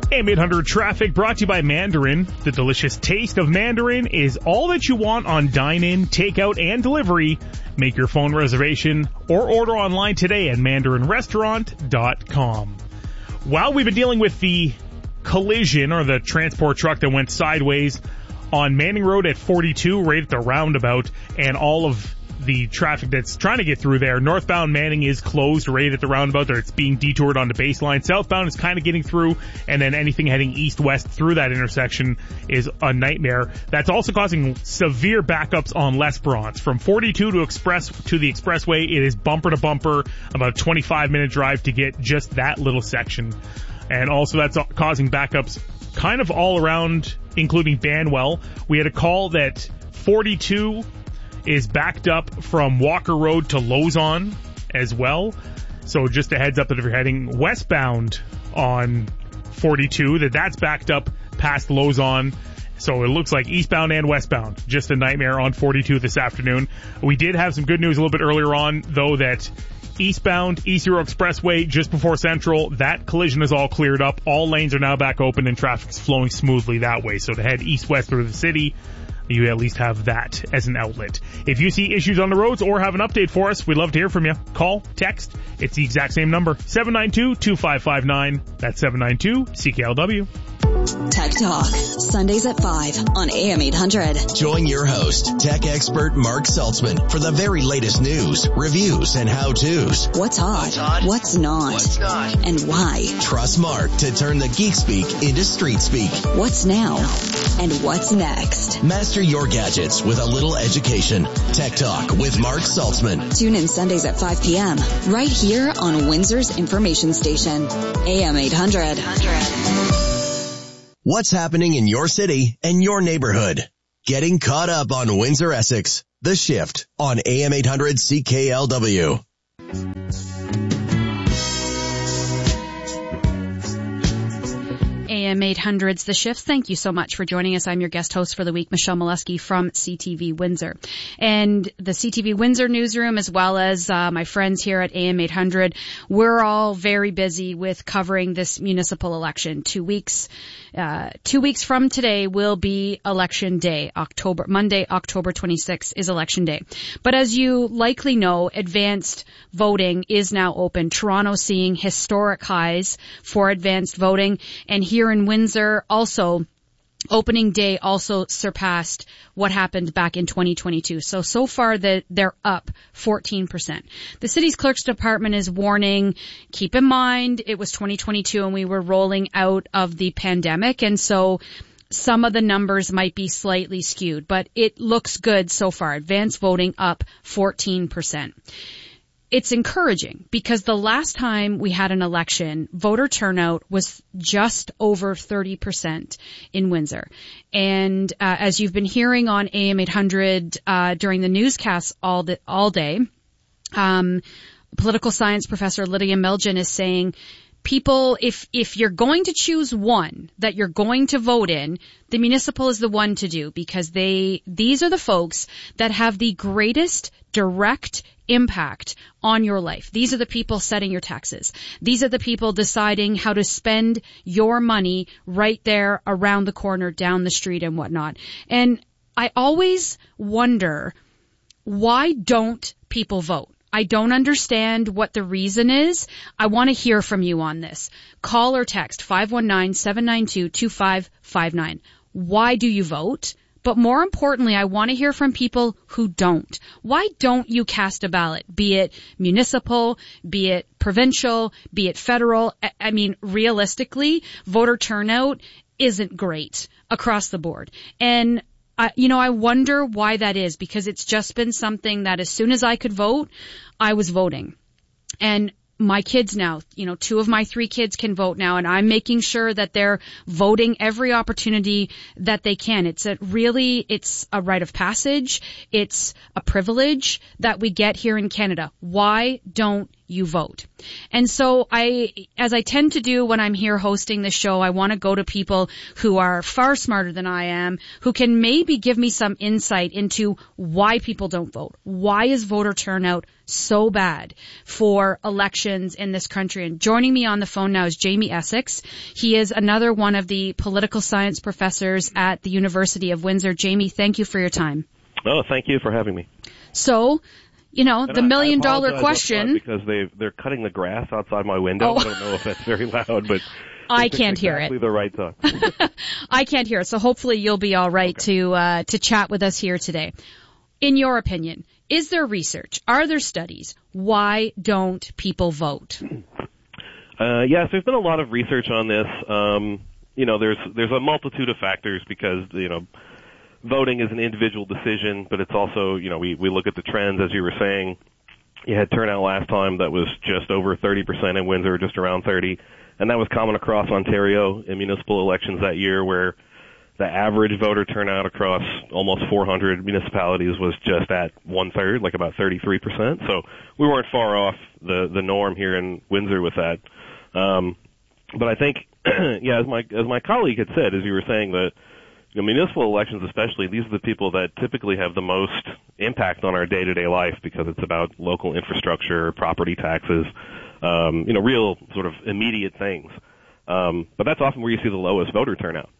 AM800 traffic brought to you by Mandarin. The delicious taste of Mandarin is all that you want on dine-in, takeout, and delivery. Make your phone reservation or order online today at mandarinrestaurant.com. While we've been dealing with the collision or the transport truck that went sideways on Manning Road at 42 right at the roundabout, and all of the traffic that's trying to get through there, northbound Manning is closed right at the roundabout there. It's being detoured on the baseline. Southbound is kind of getting through, and then anything heading east-west through that intersection is a nightmare. That's also causing severe backups on L'Esperance. From 42 to the expressway, it is bumper to bumper, about a 25-minute drive to get just that little section. And also that's causing backups kind of all around, including Banwell. We had a call that 42 is backed up from Walker Road to Lauson as well. So just a heads up that if you're heading westbound on 42, that's backed up past Lauson. So it looks like eastbound and westbound, just a nightmare on 42 this afternoon. We did have some good news a little bit earlier on, though, that eastbound East Hero Expressway just before Central, that collision is all cleared up. All lanes are now back open and traffic is flowing smoothly that way. So to head east-west through the city, you at least have that as an outlet. If you see issues on the roads or have an update for us, we'd love to hear from you. Call, text. It's the exact same number, 792-2559. That's 792-CKLW. Tech Talk, Sundays at 5 on AM 800. Join your host, tech expert Mark Saltzman, for the very latest news, reviews, and how-tos. What's hot? What's not? And why? Trust Mark to turn the geek speak into street speak. What's now? And what's next? Master your gadgets with a little education. Tech Talk with Mark Saltzman. Tune in Sundays at 5 p.m. right here on Windsor's information station, AM 800. What's happening in your city and your neighborhood? Getting caught up on Windsor Essex. The Shift on AM 800 CKLW. AM 800's The Shift. Thank you so much for joining us. I'm your guest host for the week, Michelle Molesky from CTV Windsor. And the CTV Windsor newsroom, as well as my friends here at AM 800, we're all very busy with covering this municipal election. 2 weeks from today will be election day. Monday, October 26th is election day. But as you likely know, advanced voting is now open. Toronto seeing historic highs for advanced voting, and here in Windsor also, opening day also surpassed what happened back in 2022. So far they're up 14%. The city's clerk's department is warning, keep in mind it was 2022 and we were rolling out of the pandemic, and so some of the numbers might be slightly skewed, but it looks good so far. Advanced voting up 14%. It's encouraging because the last time we had an election, voter turnout was just over 30% in Windsor. And as you've been hearing on AM 800 during the newscasts all day, political science professor Lydia Milgen is saying, people, if you're going to choose one that you're going to vote in, the municipal is the one to do, because these are the folks that have the greatest direct impact on your life. These are the people setting your taxes. These are the people deciding how to spend your money right there around the corner, down the street and whatnot. And I always wonder, why don't people vote? I don't understand what the reason is. I want to hear from you on this. Call or text 519-792-2559. Why do you vote? But more importantly, I want to hear from people who don't. Why don't you cast a ballot? Be it municipal, be it provincial, be it federal. I mean, realistically, voter turnout isn't great across the board. And I wonder why that is, because it's just been something that as soon as I could vote, I was voting. And my kids now, 2 of my 3 kids can vote now, and I'm making sure that they're voting every opportunity that they can. It's a rite of passage. It's a privilege that we get here in Canada. Why don't you vote. And so as I tend to do when I'm here hosting the show, I want to go to people who are far smarter than I am, who can maybe give me some insight into why people don't vote. Why is voter turnout so bad for elections in this country? And joining me on the phone now is Jamie Essex. He is another one of the political science professors at the University of Windsor. Jamie, thank you for your time. Oh, thank you for having me. So, the million-dollar question. Because they're cutting the grass outside my window. I don't know if that's very loud, but I can't hear it. Exactly the right time. I can't hear it, so hopefully you'll be all right to chat with us here today. In your opinion, is there research? Are there studies? Why don't people vote? Yes, there's been a lot of research on this. There's a multitude of factors because voting is an individual decision, but it's also, we look at the trends, as you were saying. You had turnout last time that was just over 30% in Windsor, just around 30%, and that was common across Ontario in municipal elections that year, where the average voter turnout across almost 400 municipalities was just at 1/3, like about 33%. So we weren't far off the norm here in Windsor with that. But I think, as my colleague had said, as you were saying, that municipal elections especially, these are the people that typically have the most impact on our day-to-day life because it's about local infrastructure, property taxes, real sort of immediate things. But that's often where you see the lowest voter turnout.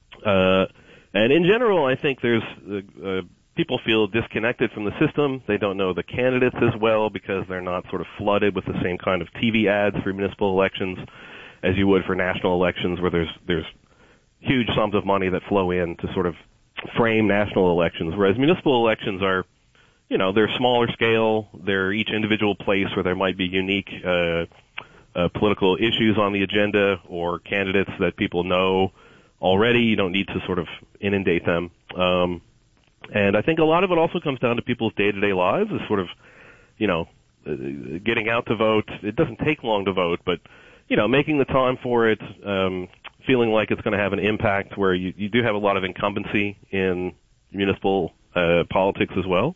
And in general, I think there's people feel disconnected from the system. They don't know the candidates as well because they're not sort of flooded with the same kind of TV ads for municipal elections as you would for national elections, where there's huge sums of money that flow in to sort of frame national elections, whereas municipal elections are, they're smaller scale. They're each individual place where there might be unique political issues on the agenda or candidates that people know already. You don't need to sort of inundate them. And I think a lot of it also comes down to people's day-to-day lives, is sort of, getting out to vote. It doesn't take long to vote, but, making the time for it, feeling like it's going to have an impact, where you do have a lot of incumbency in municipal politics as well.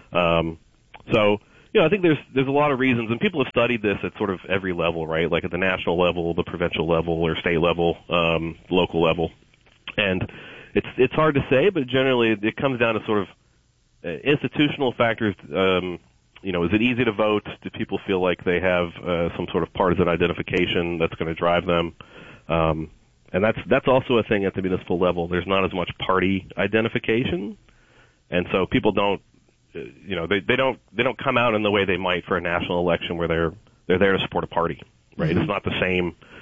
I think there's a lot of reasons, and people have studied this at sort of every level, right? Like at the national level, the provincial level, or state level, local level. And it's hard to say, but generally it comes down to sort of institutional factors. Is it easy to vote? Do people feel like they have some sort of partisan identification that's going to drive them? And that's also a thing at the municipal level. There's not as much party identification, and so people don't, they don't come out in the way they might for a national election, where they're there to support a party, right? Mm-hmm. It's not the same